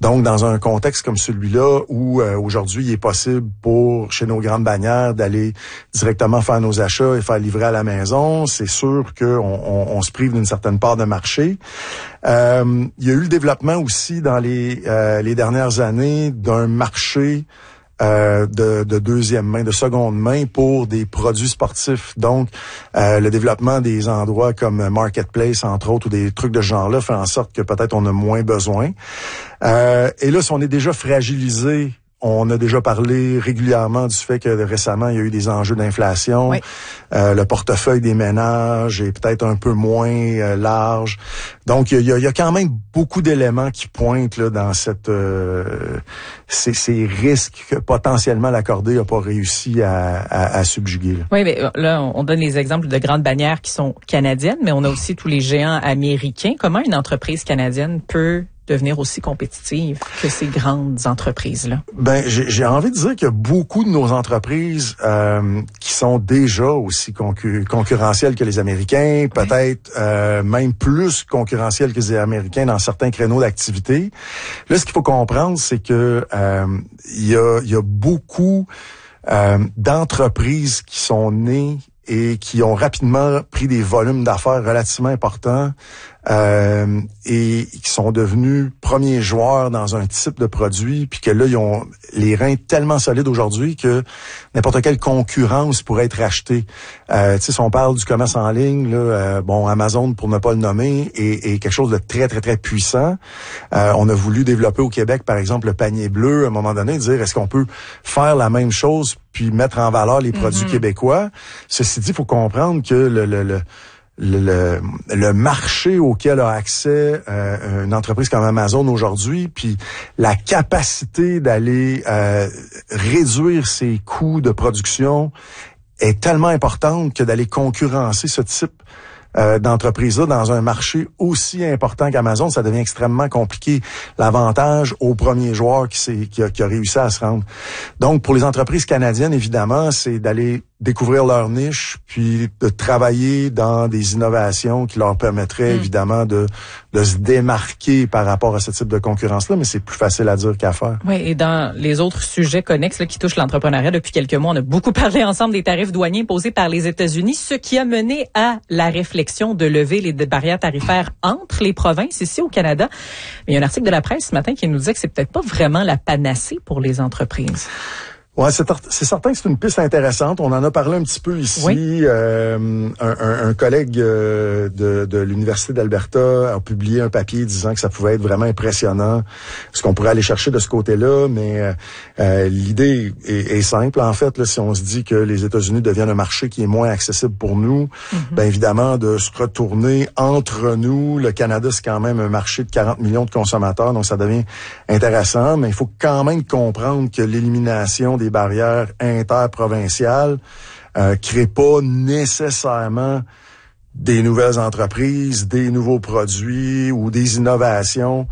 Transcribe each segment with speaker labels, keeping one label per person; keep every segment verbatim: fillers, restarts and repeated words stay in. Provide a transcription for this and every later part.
Speaker 1: Donc, dans un contexte comme celui-là, où euh, aujourd'hui, il est possible pour, chez nos grandes bannières, d'aller directement faire nos achats et faire livrer à la maison, c'est sûr qu'on on, on se prive d'une certaine part de marché. Euh, il y a eu le développement aussi dans les, euh, les dernières années d'un marché Euh, de, de deuxième main, de seconde main pour des produits sportifs. Donc, euh, le développement des endroits comme Marketplace, entre autres, ou des trucs de ce genre-là, fait en sorte que peut-être on a moins besoin. Euh, et là, si on est déjà fragilisé, on a déjà parlé régulièrement du fait que récemment, il y a eu des enjeux d'inflation.
Speaker 2: Oui.
Speaker 1: Euh, le portefeuille des ménages est peut-être un peu moins euh, large. Donc, il y a, il y a quand même beaucoup d'éléments qui pointent là, dans cette euh, ces, ces risques que potentiellement l'accordé n'a pas réussi à, à, à subjuguer. Là.
Speaker 2: Oui, mais là, on donne les exemples de grandes bannières qui sont canadiennes, mais on a aussi tous les géants américains. Comment une entreprise canadienne peut devenir aussi compétitive que ces grandes entreprises-là?
Speaker 1: Ben, j'ai, j'ai envie de dire que beaucoup de nos entreprises euh, qui sont déjà aussi concu- concurrentielles que les Américains, oui. peut-être euh, même plus concurrentielles que les Américains dans certains créneaux d'activité. Là, ce qu'il faut comprendre, c'est que euh, il y a, il y a beaucoup euh, d'entreprises qui sont nées et qui ont rapidement pris des volumes d'affaires relativement importants euh, et qui sont devenus premiers joueurs dans un type de produit, puis que là, ils ont les reins tellement solides aujourd'hui que n'importe quelle concurrence pourrait être achetée. Euh, tu sais, si on parle du commerce en ligne, là, euh, bon, Amazon, pour ne pas le nommer, est, est quelque chose de très, très, très puissant. Euh, on a voulu développer au Québec, par exemple, le panier bleu, à un moment donné, dire est-ce qu'on peut faire la même chose puis mettre en valeur les produits mm-hmm. québécois. Ceci dit, il faut comprendre que le, le, le Le, le, le marché auquel a accès euh, une entreprise comme Amazon aujourd'hui, puis la capacité d'aller euh, réduire ses coûts de production est tellement importante que d'aller concurrencer ce type euh, d'entreprise-là dans un marché aussi important qu'Amazon, ça devient extrêmement compliqué. L'avantage au premier joueur qui, s'est, qui, a, qui a réussi à se rendre. Donc, pour les entreprises canadiennes, évidemment, c'est d'aller découvrir leur niche, puis de travailler dans des innovations qui leur permettraient, mmh. évidemment, de, de se démarquer par rapport à ce type de concurrence-là, mais c'est plus facile à dire qu'à faire.
Speaker 2: Oui, et dans les autres sujets connexes là, qui touchent l'entrepreneuriat depuis quelques mois, on a beaucoup parlé ensemble des tarifs douaniers imposés par les États-Unis, ce qui a mené à la réflexion de lever les barrières tarifaires entre les provinces ici au Canada. Mais il y a un article de la presse ce matin qui nous disait que c'est peut-être pas vraiment la panacée pour les entreprises.
Speaker 1: Ouais, c'est, c'est certain que c'est une piste intéressante. On en a parlé un petit peu ici.
Speaker 2: Oui.
Speaker 1: Euh, un, un, un collègue euh, de, de l'Université d'Alberta a publié un papier disant que ça pouvait être vraiment impressionnant ce qu'on pourrait aller chercher de ce côté-là. Mais euh, euh, l'idée est, est simple, en fait. Là, si on se dit que les États-Unis deviennent un marché qui est moins accessible pour nous, mm-hmm. bien évidemment, de se retourner entre nous. Le Canada, c'est quand même un marché de quarante millions de consommateurs, donc ça devient intéressant. Mais il faut quand même comprendre que l'élimination des des barrières interprovinciales euh, crée pas nécessairement des nouvelles entreprises, des nouveaux produits ou des innovations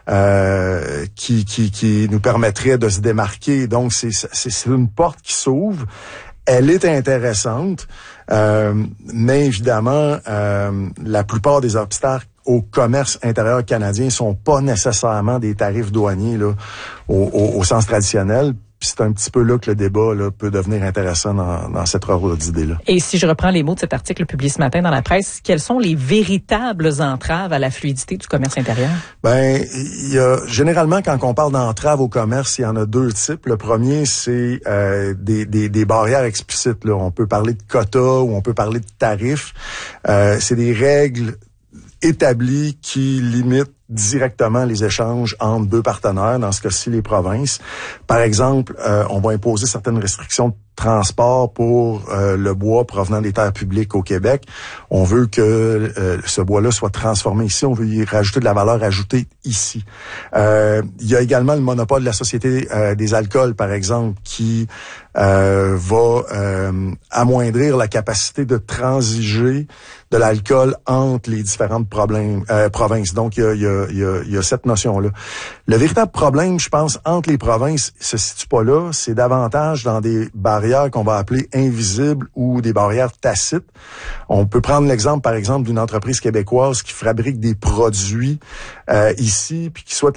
Speaker 1: euh, qui, qui, qui nous permettraient de se démarquer. Donc, c'est, c'est, c'est une porte qui s'ouvre. Elle est intéressante, euh, mais évidemment, euh, la plupart des obstacles au commerce intérieur canadien sont pas nécessairement des tarifs douaniers là, au, au, au sens traditionnel. Puis c'est un petit peu là que le débat là, peut devenir intéressant dans, dans cette ordre d'idées-là.
Speaker 2: Et si je reprends les mots de cet article publié ce matin dans la presse, quelles sont les véritables entraves à la fluidité du commerce intérieur? Ben,
Speaker 1: il y a généralement quand on parle d'entraves au commerce, il y en a deux types. Le premier, c'est euh, des, des, des barrières explicites. Là. On peut parler de quotas ou on peut parler de tarifs. Euh, c'est des règles établies qui limitent directement les échanges entre deux partenaires, dans ce cas-ci les provinces. Par exemple, euh, on va imposer certaines restrictions de transport pour euh, le bois provenant des terres publiques au Québec. On veut que euh, ce bois-là soit transformé ici, on veut y rajouter de la valeur ajoutée ici. Euh, il y a également le monopole de la Société euh, des alcools, par exemple, qui euh, va euh, amoindrir la capacité de transiger de l'alcool entre les différentes problèmes, euh, provinces. Donc, il y a, il y a Il y, a, il y a cette notion-là. Le véritable problème, je pense, entre les provinces se situe pas là. C'est davantage dans des barrières qu'on va appeler invisibles ou des barrières tacites. On peut prendre l'exemple, par exemple, d'une entreprise québécoise qui fabrique des produits euh, ici, puis qui souhaite les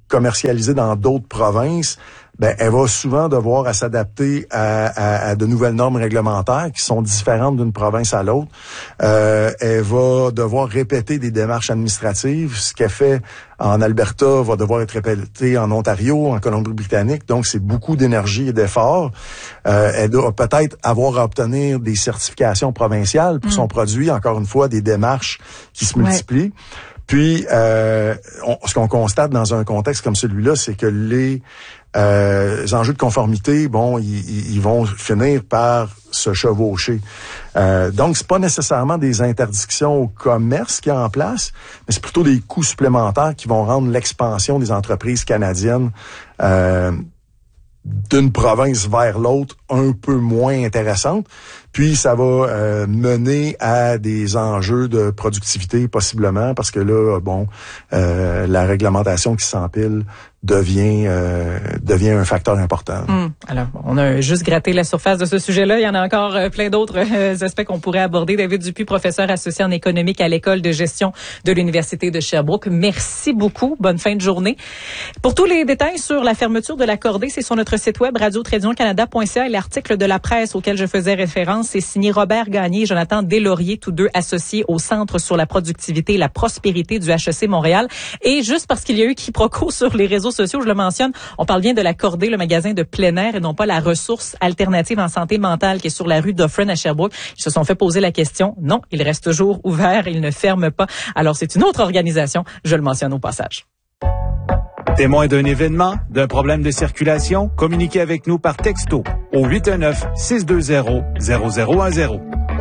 Speaker 1: commercialisée dans d'autres provinces, ben elle va souvent devoir à s'adapter à, à, à de nouvelles normes réglementaires qui sont différentes d'une province à l'autre. Euh, elle va devoir répéter des démarches administratives. Ce qu'elle fait en Alberta va devoir être répété en Ontario, en Colombie-Britannique. Donc, c'est beaucoup d'énergie et d'efforts. Euh, elle doit peut-être avoir à obtenir des certifications provinciales pour mmh. son produit. Encore une fois, des démarches qui se multiplient. Ouais. Puis, euh, on, ce qu'on constate dans un contexte comme celui-là, c'est que les Euh, les enjeux de conformité, bon, ils, ils vont finir par se chevaucher. Euh, donc, c'est pas nécessairement des interdictions au commerce qui est en place, mais c'est plutôt des coûts supplémentaires qui vont rendre l'expansion des entreprises canadiennes euh, d'une province vers l'autre un peu moins intéressante. Puis, ça va euh, mener à des enjeux de productivité possiblement, parce que là, bon, euh, la réglementation qui s'empile devient euh, devient un facteur important.
Speaker 2: Mmh. Alors, on a juste gratté la surface de ce sujet-là. Il y en a encore euh, plein d'autres euh, aspects qu'on pourrait aborder. David Dupuis, professeur associé en économique à l'École de gestion de l'Université de Sherbrooke. Merci beaucoup. Bonne fin de journée. Pour tous les détails sur la fermeture de la cordée, c'est sur notre site web radio tiret union canada point c a et l'article de la presse auquel je faisais référence, c'est signé Robert Gagné et Jonathan Deslauriers, tous deux associés au Centre sur la productivité et la prospérité du H E C Montréal. Et juste parce qu'il y a eu quiproquo sur les réseaux sociaux, je le mentionne, on parle bien de la Cordée, le magasin de plein air, et non pas la ressource alternative en santé mentale qui est sur la rue Dufferin à Sherbrooke. Ils se sont fait poser la question. Non, il reste toujours ouvert, il ne ferme pas. Alors, c'est une autre organisation, je le mentionne au passage.
Speaker 3: Témoin d'un événement, d'un problème de circulation, communiquez avec nous par texto au huit un neuf, six deux zéro, zéro zéro un zéro.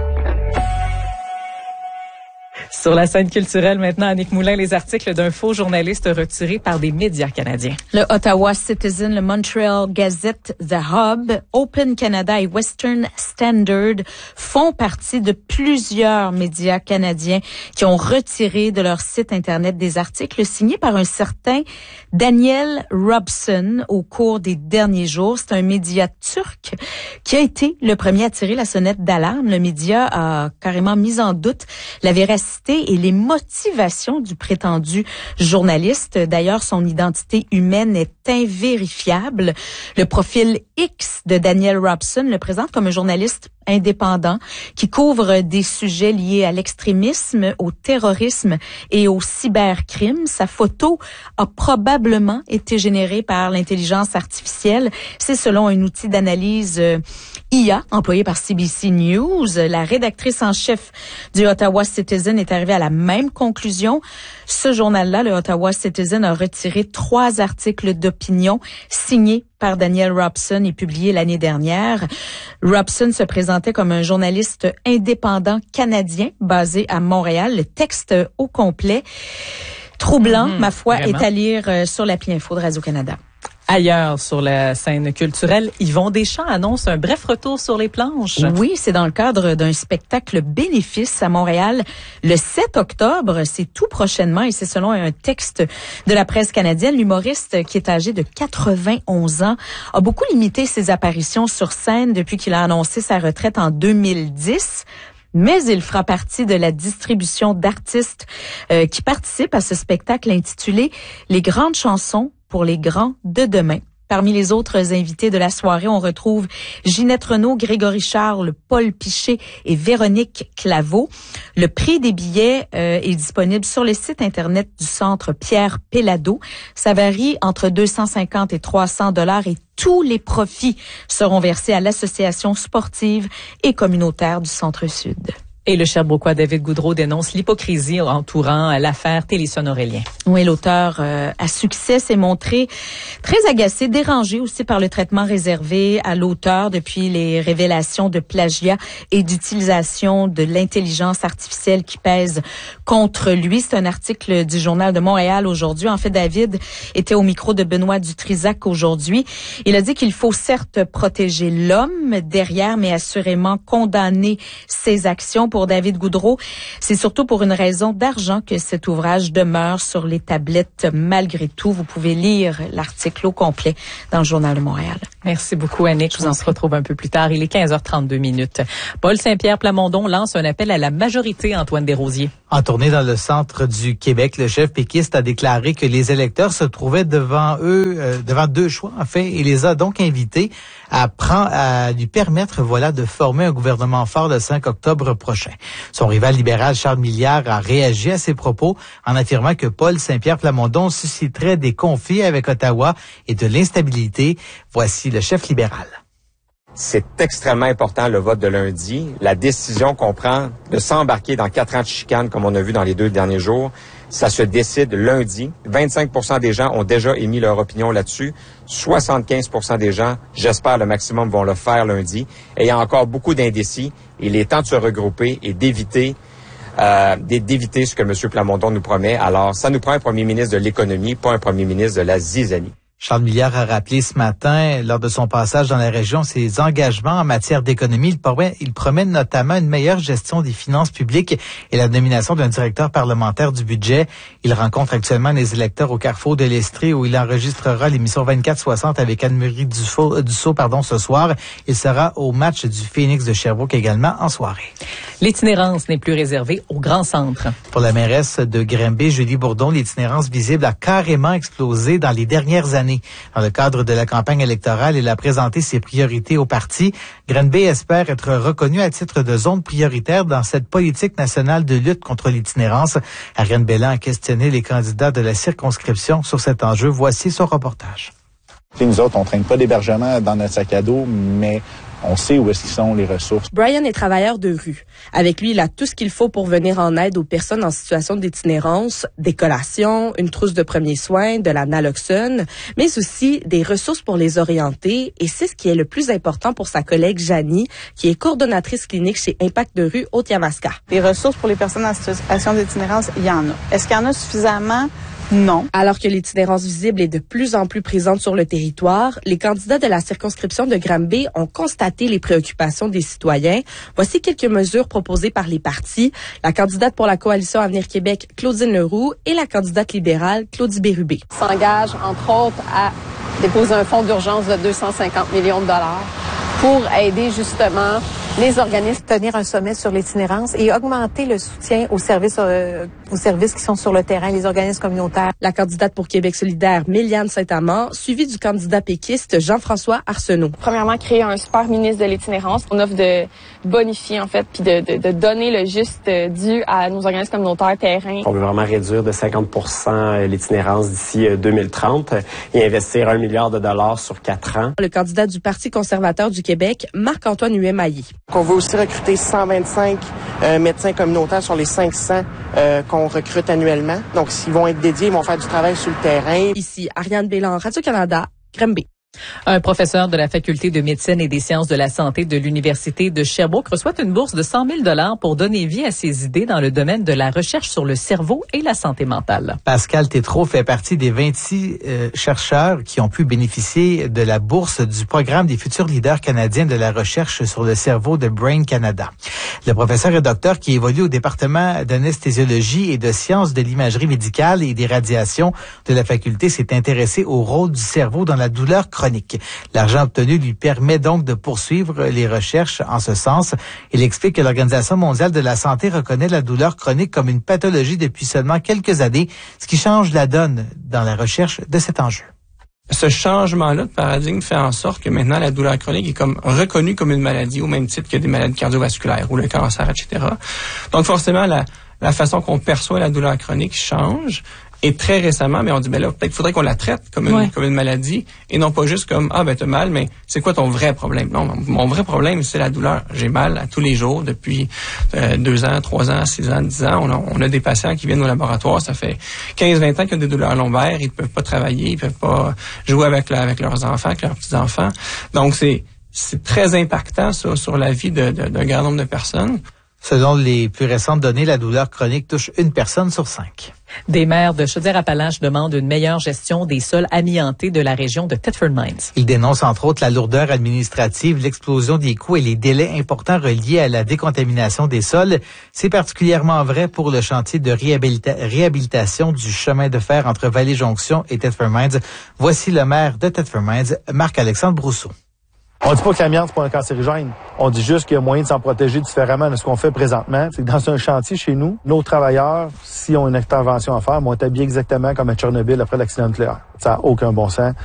Speaker 2: Sur la scène culturelle maintenant, Annick Moulin, les articles d'un faux journaliste retiré par des médias canadiens.
Speaker 4: Le Ottawa Citizen, le Montreal Gazette, The Hub, Open Canada et Western Standard font partie de plusieurs médias canadiens qui ont retiré de leur site Internet des articles signés par un certain Daniel Robson au cours des derniers jours. C'est un média turc qui a été le premier à tirer la sonnette d'alarme. Le média a carrément mis en doute la véracité et les motivations du prétendu journaliste. D'ailleurs, son identité humaine est invérifiable. Le profil X de Daniel Robson le présente comme un journaliste indépendant qui couvre des sujets liés à l'extrémisme, au terrorisme et au cybercrime. Sa photo a probablement été générée par l'intelligence artificielle. C'est selon un outil d'analyse I A employé par C B C News. La rédactrice en chef du Ottawa Citizen est arrivée à la même conclusion. Ce journal-là, le Ottawa Citizen, a retiré trois articles d'opinion signés par Daniel Robson et publiés l'année dernière. Robson se présentait comme un journaliste indépendant canadien basé à Montréal. Le texte au complet, troublant, mmh, ma foi, vraiment, est à lire sur l'appli Info de Radio-Canada.
Speaker 2: Ailleurs sur la scène culturelle, Yvon Deschamps annonce un bref retour sur les planches.
Speaker 4: Oui, c'est dans le cadre d'un spectacle bénéfice à Montréal le sept octobre. C'est tout prochainement et c'est selon un texte de la presse canadienne. L'humoriste, qui est âgé de quatre-vingt-onze ans, a beaucoup limité ses apparitions sur scène depuis qu'il a annoncé sa retraite en deux mille dix. Mais il fera partie de la distribution d'artistes euh, qui participent à ce spectacle intitulé « Les grandes chansons pour les grands de demain ». Parmi les autres invités de la soirée, on retrouve Ginette Renault, Grégory Charles, Paul Piché et Véronique Claveau. Le prix des billets euh, est disponible sur le site Internet du Centre Pierre Pellado. Ça varie entre deux cent cinquante et trois cents dollars et tous les profits seront versés à l'association sportive et communautaire du Centre-Sud.
Speaker 2: Et le Sherbrookois David Goudreau dénonce l'hypocrisie entourant l'affaire Téléson-Aurélien.
Speaker 4: Oui, l'auteur euh, à succès s'est montré très agacé, dérangé aussi par le traitement réservé à l'auteur depuis les révélations de plagiat et d'utilisation de l'intelligence artificielle qui pèse contre lui. C'est un article du Journal de Montréal aujourd'hui. En fait, David était au micro de Benoît Dutrisac aujourd'hui. Il a dit qu'il faut certes protéger l'homme derrière, mais assurément condamner ses actions. Pour David Goudreau, c'est surtout pour une raison d'argent que cet ouvrage demeure sur les tablettes malgré tout. Vous pouvez lire l'article au complet dans le Journal de Montréal.
Speaker 2: Merci beaucoup, Annick. Je vous en se retrouve un peu plus tard. Il est quinze heures trente-deux minutes. Paul Saint-Pierre Plamondon lance un appel à la majorité, Antoine Desrosiers.
Speaker 5: En tournée dans le centre du Québec, le chef péquiste a déclaré que les électeurs se trouvaient devant eux, euh, devant deux choix en fait, et les a donc invités à, prendre, à lui permettre, voilà, de former un gouvernement fort le cinq octobre prochain. Son rival libéral Charles Milliard a réagi à ces propos en affirmant que Paul Saint-Pierre Plamondon susciterait des conflits avec Ottawa et de l'instabilité. Voici le chef libéral.
Speaker 6: C'est extrêmement important, le vote de lundi. La décision qu'on prend de s'embarquer dans quatre ans de chicane, comme on a vu dans les deux derniers jours, ça se décide lundi. vingt-cinq pour cent des gens ont déjà émis leur opinion là-dessus. soixante-quinze pour cent des gens, j'espère le maximum, vont le faire lundi. Et il y a encore beaucoup d'indécis. Il est temps de se regrouper et d'éviter euh, d'éviter ce que M. Plamondon nous promet. Alors, ça nous prend un premier ministre de l'économie, pas un premier ministre de la zizanie.
Speaker 5: Charles Milliard a rappelé ce matin, lors de son passage dans la région, ses engagements en matière d'économie. Il promet, il promet notamment une meilleure gestion des finances publiques et la nomination d'un directeur parlementaire du budget. Il rencontre actuellement les électeurs au carrefour de l'Estrie où il enregistrera l'émission vingt-quatre soixante avec Anne-Marie Dussault, Dussault pardon, ce soir. Il sera au match du Phoenix de Sherbrooke également en soirée.
Speaker 2: L'itinérance n'est plus réservée au grand centre.
Speaker 5: Pour la mairesse de Granby, Julie Bourdon, l'itinérance visible a carrément explosé dans les dernières années. Dans le cadre de la campagne électorale, elle a présenté ses priorités au parti. Granby espère être reconnue à titre de zone prioritaire dans cette politique nationale de lutte contre l'itinérance. Ariane Bellan a questionné les candidats de la circonscription sur cet enjeu. Voici son reportage.
Speaker 7: Nous autres, on ne traîne pas d'hébergement dans notre sac à dos, mais on sait où est-ce qu'ils sont les ressources.
Speaker 8: Brian est travailleur de rue. Avec lui, il a tout ce qu'il faut pour venir en aide aux personnes en situation d'itinérance, des collations, une trousse de premiers soins, de la naloxone, mais aussi des ressources pour les orienter. Et c'est ce qui est le plus important pour sa collègue Janie, qui est coordonnatrice clinique chez Impact de rue Haute-Yamaska.
Speaker 9: Les ressources pour les personnes en situation d'itinérance, il y en a. Est-ce qu'il y en a suffisamment? Non.
Speaker 8: Alors que l'itinérance visible est de plus en plus présente sur le territoire, les candidats de la circonscription de Granby ont constaté les préoccupations des citoyens. Voici quelques mesures proposées par les partis. La candidate pour la coalition Avenir Québec, Claudine Leroux, et la candidate libérale, Claudie Bérubé.
Speaker 10: S'engage, entre autres, à déposer un fonds d'urgence de deux cent cinquante millions de dollars pour aider justement les organismes à tenir un sommet sur l'itinérance et augmenter le soutien aux services, euh, aux services qui sont sur le terrain, les organismes communautaires.
Speaker 8: La candidate pour Québec solidaire, Méliane Saint-Amand, suivie du candidat péquiste Jean-François Arsenault.
Speaker 10: Premièrement, créer un super ministre de l'itinérance. On offre de bonifier, en fait, puis de, de, de donner le juste dû à nos organismes communautaires terrain.
Speaker 11: On veut vraiment réduire de cinquante pour cent l'itinérance d'ici deux mille trente et investir un milliard de dollars sur quatre ans.
Speaker 8: Le candidat du Parti conservateur du Québec, Marc-Antoine Huet-Maillé.
Speaker 12: On veut aussi recruter cent vingt-cinq euh, médecins communautaires sur les cinq cents euh, qu'on recrute annuellement. Donc, s'ils vont être dédiés, ils vont faire du travail sur le terrain.
Speaker 8: Ici, Ariane Bellan, Radio-Canada, Granby.
Speaker 2: Un professeur de la faculté de médecine et des sciences de la santé de l'Université de Sherbrooke reçoit une bourse de cent mille dollars pour donner vie à ses idées dans le domaine de la recherche sur le cerveau et la santé mentale.
Speaker 5: Pascal Tétrault fait partie des vingt-six euh, chercheurs qui ont pu bénéficier de la bourse du programme des futurs leaders canadiens de la recherche sur le cerveau de Brain Canada. Le professeur et docteur qui évolue au département d'anesthésiologie et de sciences de l'imagerie médicale et des radiations de la faculté s'est intéressé au rôle du cerveau dans la douleur chronique. L'argent obtenu lui permet donc de poursuivre les recherches en ce sens. Il explique que l'Organisation mondiale de la santé reconnaît la douleur chronique comme une pathologie depuis seulement quelques années, ce qui change la donne dans la recherche de cet enjeu.
Speaker 13: Ce changement-là de paradigme fait en sorte que maintenant la douleur chronique est comme reconnue comme une maladie au même titre que des maladies cardiovasculaires ou le cancer, et cetera. Donc forcément, la, la façon qu'on perçoit la douleur chronique change. Et très récemment, mais on dit, ben là, peut-être qu'il faudrait qu'on la traite comme une, ouais. comme une maladie et non pas juste comme, ah, ben t'as mal, mais c'est quoi ton vrai problème? Non, mon vrai problème, c'est la douleur. J'ai mal à tous les jours depuis euh, deux ans, trois ans, six ans, dix ans. On a, on a des patients qui viennent au laboratoire, ça fait quinze, vingt ans qu'ils ont des douleurs lombaires, ils ne peuvent pas travailler, ils ne peuvent pas jouer avec, la, avec leurs enfants, avec leurs petits-enfants. Donc, c'est, c'est très impactant, ça, sur la vie de, de, d'un grand nombre de personnes.
Speaker 5: Selon les plus récentes données, la douleur chronique touche une personne sur cinq.
Speaker 2: Des maires de Chaudière-Appalaches demandent une meilleure gestion des sols amiantés de la région de Thetford Mines.
Speaker 5: Ils dénoncent entre autres la lourdeur administrative, l'explosion des coûts et les délais importants reliés à la décontamination des sols. C'est particulièrement vrai pour le chantier de réhabilita- réhabilitation du chemin de fer entre Vallée-Jonction et Thetford Mines. Voici le maire de Thetford Mines, Marc-Alexandre Brousseau.
Speaker 14: On dit pas que l'amiante, c'est pas un cancérigène. On dit juste qu'il y a moyen de s'en protéger différemment de ce qu'on fait présentement. C'est que dans un chantier chez nous, nos travailleurs, s'ils ont une intervention à faire, vont être habillés exactement comme à Tchernobyl après l'accident nucléaire. Ça n'a aucun bon sens.